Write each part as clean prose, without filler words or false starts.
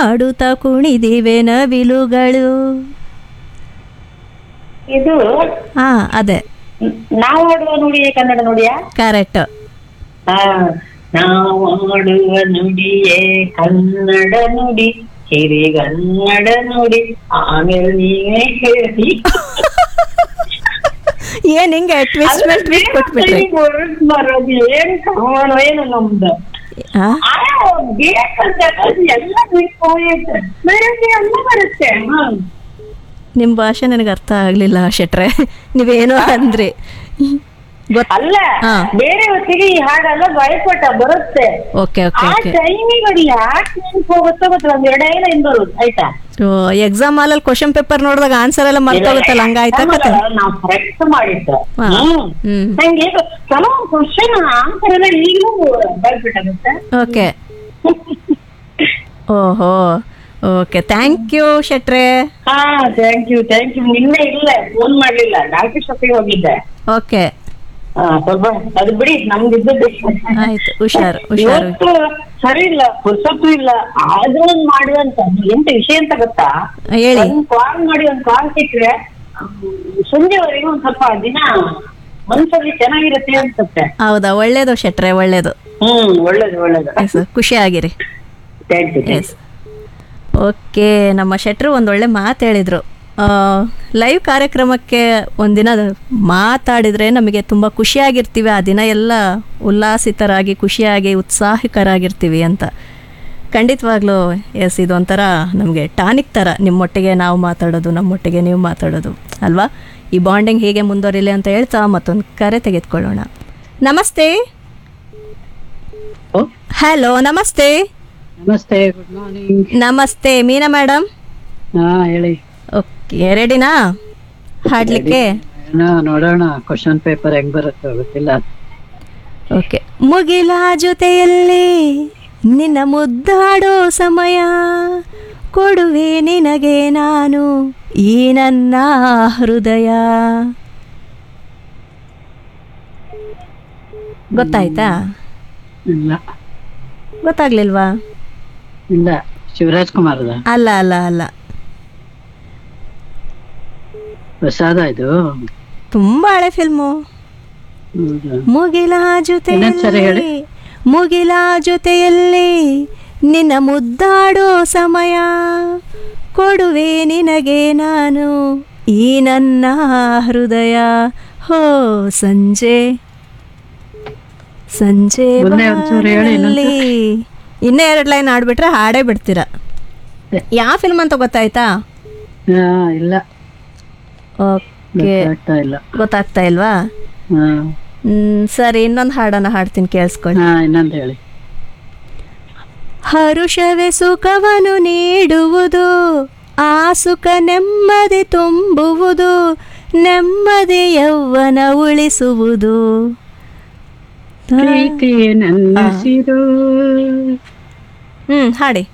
ಆಡುತ್ತ ಕುಣಿದಿವೆ ನವಿಲುಗಳು. ಇದು ಹಾ ಅದೇ ನಾವು ಆಡುವ ನುಡಿಯೇ ಕನ್ನಡ ನುಡಿಯಾ? ಕರೆಕ್ಟ್. ನಾವು ಆಡುವ ನುಡಿಯೇ ಕನ್ನಡ ನುಡಿ, ಹಿರಿಗನ್ನಡ ನುಡಿ, ಆಮೇಲೆ ನೀವೇ ಹೇಳಿ. ಏನ್ ಹಿಂಗೆ ಟ್ವಿಸ್ಟ್ ಮೇಲೆ ಟ್ವಿಸ್ಟ್ ಕೊಟ್ಬಿಟ್ರಿ. ಬರೋದು ಏನು ಸಮಾನ ಏನು ನಮ್ದು ಎಲ್ಲ ಎಲ್ಲ ಬರುತ್ತೆ. ನಿಮ್ ಭಾಷೆ ನನಗೆ ಅರ್ಥ ಆಗ್ಲಿಲ್ಲ ಶೆಟ್ರೆ, ನೀವೇನೋ ಅಂದ್ರಿ. ಅಲ್ಲ ಬೇರೆ ಹೊತ್ತಿಗೆ ಈ ಹಾಡೆಲ್ಲ ಭಯಪಟ್ಟ ಬರುತ್ತೆ. ಓಕೆ ಓಕೆ ಆ ಓಕೆ. ಟೈಮಿಗೆ ಯಾಕೆ ನೆನಪು ಹೋಗುತ್ತೋ ಗೊತ್ತಿಲ್ಲ, ಒಂದ್ ಎರಡೇ ಲೈನ್ ಬರುದು ಆಯ್ತಾ. ಎಕ್ಸಾಮ್ ಹಾಲಲ್ಲಿ ಕ್ವಶನ್ ಪೇಪರ್ ನೋಡಿದಾಗ ಆನ್ಸರ್ ಎಲ್ಲ ಮರ್ತೋಗುತ್ತಲ್ಲ, ಹಂಗಾಯ್ತಾ ಕತೆ? ನಾವು ಕರೆಕ್ಟ್ ಮಾಡಿದ್ದು. ನಂಗೆ ಕೆಲವೊಂದು ಕ್ವಶನ್ ಆನ್ಸರ್ ಎಲ್ಲ ಈಗಲೂ ಭಯಪಟ್ಟಾಗುತ್ತೆ. ಓಕೆ ಓಹೋ ಓಕೆ, ಥ್ಯಾಂಕ್ ಯು ಶೆಟ್ರೆ. ಹಾ ಥ್ಯಾಂಕ್ ಯು ಥ್ಯಾಂಕ್ ಯು. ನಿನ್ನೆ ಇಲ್ಲ ಫೋನ್ ಮಾಡ್ಲಿಲ್ಲ, ಡಾಕ್ಟರ್ ಶಾಪಿಗೆ ಹೋಗಿದ್ದೆ. ಓಕೆ ಸ್ವಲ್ಪ ಅದು ಬಿಡಿ, ನಮ್ದಿದ್ದದ್ದು ಆಯ್ತು. ಹುಷಾರು ಹುಷಾರು. ಇವತ್ತು ಸರಿ ಇಲ್ಲ, ಪುರ್ಸೊತ್ತು ಇಲ್ಲ, ಆದ್ರೂ ಒಂದ್ ಮಾಡುವಂತ ಎಂತ ವಿಷಯ ಅಂತ ಗೊತ್ತಾ? ಹೇಳಿ. ಕಾಲ್ ಮಾಡಿ ಒಂದ್ ಕಾಲ್ ಸಿಕ್ಕ್ರೆ ಸಂಜೆವರೆಗೂ ಒಂದ್ ಸ್ವಲ್ಪ ದಿನ ಮನ್ಸಲ್ಲಿ ಚೆನ್ನಾಗಿರುತ್ತೆ ಅನ್ಸುತ್ತೆ. ಹೌದಾ? ಒಳ್ಳೇದು ಶೆಟ್ರೆ, ಒಳ್ಳೇದು. ಒಳ್ಳೇದು ಒಳ್ಳೇದು. ಖುಷಿ ಆಗಿರಿ. Thank you. Yes okay. ನಮ್ಮ ಶೆಟ್ರು ಒಂದೊಳ್ಳೆ ಮಾತು ಹೇಳಿದರು. ಲೈವ್ ಕಾರ್ಯಕ್ರಮಕ್ಕೆ ಒಂದಿನ ಮಾತಾಡಿದರೆ ನಮಗೆ ತುಂಬ ಖುಷಿಯಾಗಿರ್ತೀವಿ, ಆ ದಿನ ಎಲ್ಲ ಉಲ್ಲಾಸಿತರಾಗಿ ಖುಷಿಯಾಗಿ ಉತ್ಸಾಹಿಕರಾಗಿರ್ತೀವಿ ಅಂತ. ಖಂಡಿತವಾಗ್ಲೂ ಎಸ್, ಇದೊಂಥರ ನಮಗೆ ಟಾನಿಕ್ ಥರ, ನಿಮ್ಮೊಟ್ಟಿಗೆ ನಾವು ಮಾತಾಡೋದು, ನಮ್ಮೊಟ್ಟಿಗೆ ನೀವು ಮಾತಾಡೋದು ಅಲ್ವಾ? ಈ ಬಾಂಡಿಂಗ್ ಹೀಗೆ ಮುಂದುವರಿಲಿ ಅಂತ ಹೇಳ್ತಾ ಮತ್ತೊಂದು ಕರೆ ತೆಗೆದುಕೊಳ್ಳೋಣ. ನಮಸ್ತೆ. ಹಲೋ ನಮಸ್ತೆ. ನಮಸ್ತೆ, ಗುಡ್ ಮಾರ್ನಿಂಗ್. ನಮಸ್ತೆ ಮೀನಾ ಮೇಡಮ್. ಹೇಳಿ. ಓಕೆ, ರೆಡಿನಾ ಹಾಡ್ಲಿಕ್ಕೆ? ನೋಡೋಣ ಕ್ವಶನ್ ಪೇಪರ್ ಹೆಂಗ್ ಬರುತ್ತೆ ಗೊತ್ತಿಲ್ಲ. ಓಕೆ. ಮುಗಿಲ ಜೊತೆಯಲ್ಲಿ ನಿನ್ನ ಮುದ್ದಾಡೋ ಸಮಯ, ಕೊಡುವೆ ನಿನಗೆ ನಾನು ಈ ನನ್ನ ಹೃದಯ. ಗೊತ್ತಾಯ್ತಾ? ಇಲ್ಲ. ಗೊತ್ತಾಗ್ಲಿಲ್ವಾ? ಇಲ್ಲ, ಶಿವರಾಜ್ ಕುಮಾರ್ ಅಲ್ಲ ಅಲ್ಲ ಅಲ್ಲ. ಪ್ರಸಾದ ಇದು. ತುಂಬಾ ಹಳೆ ಫಿಲ್ಮು. ಮುಗಿಲ ಜೊತೆಯಲ್ಲಿ, ಮುಗಿಲ ಜೊತೆಯಲ್ಲಿ ನಿನ್ನ ಮುದ್ದಾಡೋ ಸಮಯ, ಕೊಡುವೆ ನಿನಗೆ ನಾನು ಈ ನನ್ನ ಹೃದಯ. ಹೋ ಸಂಜೆ ಸಂಜೆ ಇನ್ನೇ 2 ಲೈನ್ ಆಡ್ಬಿಟ್ರೆ ಹಾಡೇ ಬಿಡ್ತೀರಾ. ಯಾವ ಫಿಲ್ಮ್ ಅಂತ ಗೊತ್ತಾಯ್ತಾ? ಇಲ್ಲ. ಓಕೆ, ಗೊತ್ತಾಗ್ತಾ ಇಲ್ವಾ? ಸರಿ, ಇನ್ನೊಂದು ಹಾಡನ್ನ ಹಾಡ್ತೀನಿ, ಕೇಳಿಸ್ಕೊಳ್ಳಿ. ಇನ್ನೊಂದು ಹೇಳಿ. ಹರುಷವೇ ಸುಖವನ್ನು ನೀಡುವುದು, ಆ ಸುಖ ನೆಮ್ಮದಿ ತುಂಬುವುದು, ನೆಮ್ಮದಿ ಯೌವನ ಉಳಿಸುವುದು. ಹಾಡಿ.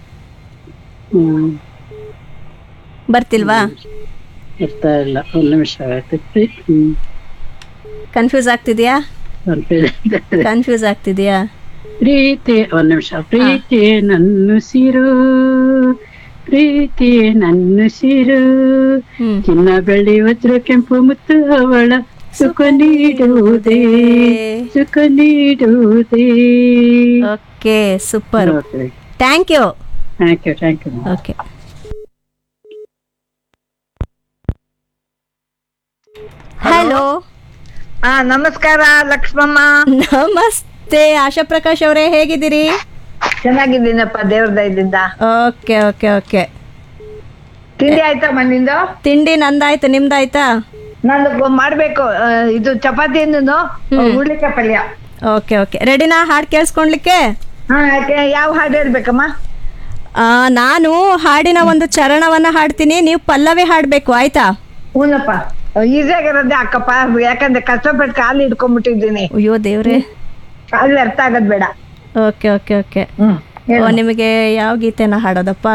ಬರ್ತಿಲ್ವಾ? ಇಲ್ಲ, ಒಂದು ನಿಮಿಷ. ಕನ್ಫ್ಯೂಸ್ ಆಗ್ತಿದ್ಯಾ? ಕನ್ಫ್ಯೂಸ್ ಆಗ್ತಿದ್ಯಾ? ಪ್ರೀತಿ, ಒಂದು ನಿಮಿಷ. ಪ್ರೀತಿ ನನ್ನುಸಿರು, ಪ್ರೀತಿ ನನ್ನುಸಿರು, ಚಿನ್ನ ಬೆಳ್ಳಿ ವಜ್ರ ಕೆಂಪು ಮುತ್ತು ಅವಳ ಸುಖ ನೀಡುವುದೇ, ಸುಖ ನೀಡುವುದೇ. Okay, super. Thank you. Thank you, thank you. Okay. Hello. ನಮಸ್ಕಾರ ಲಕ್ಷ್ಮಮ್ಮ. ನಮಸ್ತೆ ಆಶಾ ಪ್ರಕಾಶ್ ಅವರೇ, ಹೇಗಿದ್ದೀರಿ? ಚೆನ್ನಾಗಿದ್ದೀನಪ್ಪ, ದೇವ್ರ ದಯದಿಂದ. Okay okay okay. ತಿಂಡಿ ಆಯ್ತಮ್ಮ ನಿಂದು? ತಿಂಡಿ ನಂದಾಯ್ತು, ನಿಮ್ದಾಯ್ತಾ? ನಾನು ಮಾಡ್ಬೇಕು, ಇದು ಚಪಾತಿ ಹುರುಳಿಕಾಯಿ ಪಲ್ಯ. ಓಕೆ ಓಕೆ, ರೆಡಿನಾ ಹಾಡು ಕೇಳಿಸ್ಕೊಳ್ಲಿಕ್ಕೆ? ಯಾವ ಹಾಡು ಹೇಳ್ಬೇಕಮ್ಮ? ನಾನು ಹಾಡಿನ ಒಂದು ಚರಣವನ್ನ ಹಾಡ್ತೀನಿ, ನೀವು ಪಲ್ಲವಿ ಹಾಡ್ಬೇಕು, ಆಯ್ತಾ? ಹೂನಪ್ಪ, ಈಸಿಯಾಗಿರೋದೇ ಅಕ್ಕಪ್ಪ, ಯಾಕಂದ್ರೆ ಕಷ್ಟಪಟ್ಟು ಕಾಲು ಹಿಡ್ಕೊಂಡ್ಬಿಟ್ಟಿದ್ದೀನಿ. ಅಯ್ಯೋ ದೇವ್ರೆ, ಕಾಲು ಅರ್ಥ ಆಗೋದ್ ಬೇಡ. Okay okay okay. ನಿಮಗೆ ಯಾವ ಗೀತೆನ ಹಾಡೋದಪ್ಪ?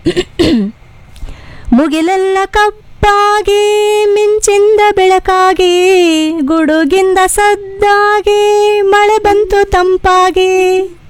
ಮುಗಿಲೆಲ್ಲ ಕಪ್ಪಾಗಿ ಮಿಂಚಿಂದ ಬೆಳಕಾಗಿ, ಗುಡುಗಿಂದ ಸದ್ದಾಗಿ ಮಳೆ ಬಂತು ತಂಪಾಗಿ,